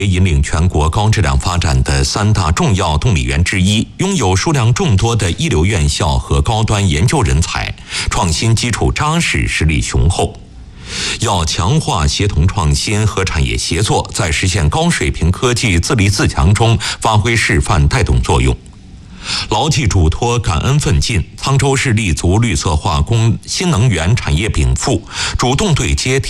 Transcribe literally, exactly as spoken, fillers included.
引领全国高质量发展的三大重要动力源之一，拥有数量众多的一流院校和高端研究人才，创新基础扎实，实力雄厚。要强化协同创新和产业协作，在实现高水平科技自立自强中发挥示范带动作用。牢记嘱托，感恩奋进，沧州市立足绿色化工新能源产业禀赋，主动对接